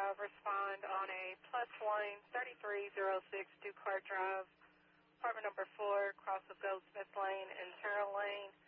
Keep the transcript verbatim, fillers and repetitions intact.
uh, respond on a plus one thirty-three oh six Duke Hart Drive, apartment number four, cross of Goldsmith Lane and Terrell Lane.